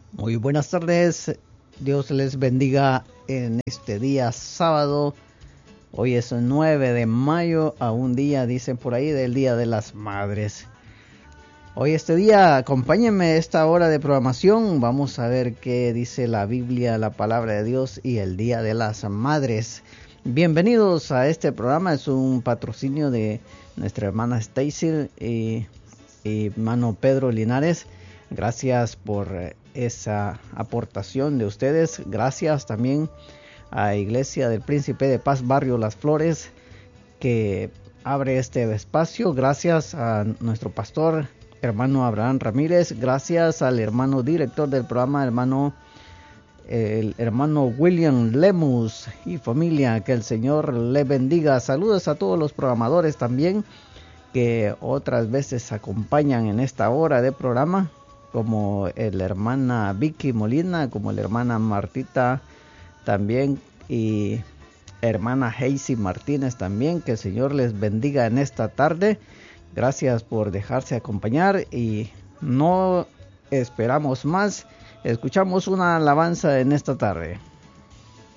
Muy buenas tardes, Dios les bendiga en este día sábado. Hoy es 9 de mayo, a un día, dicen por ahí, del Día de las Madres. Hoy este día, acompáñenme a esta hora de programación, vamos a ver qué dice la Biblia, la Palabra de Dios y el Día de las Madres. Bienvenidos a este programa, es un patrocinio de nuestra hermana Stacy y hermano Pedro Linares. Gracias por esa aportación de ustedes. Gracias también a Iglesia del Príncipe de Paz, Barrio Las Flores, que abre este espacio. Gracias a nuestro pastor, hermano Abraham Ramírez. Gracias al hermano director del programa, el hermano William Lemus y familia. Que el Señor le bendiga. Saludos a todos los programadores también, que otras veces acompañan en esta hora de programa, como la hermana Vicky Molina, como la hermana Martita también, y hermana Hazy Martínez también. Que el Señor les bendiga en esta tarde. Gracias por dejarse acompañar y no esperamos más. Escuchamos una alabanza en esta tarde.